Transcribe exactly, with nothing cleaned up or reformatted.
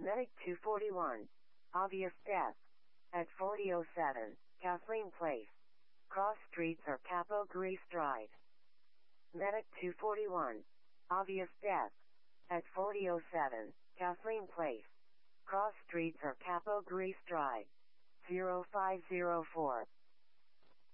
Medic two forty-one. Obvious death. At forty oh seven, Kathleen Place. Cross streets or Capo Grease Drive. Medic two forty-one. Obvious death. At forty oh seven, Kathleen Place. Cross streets or Capo Grease Drive. zero five zero four.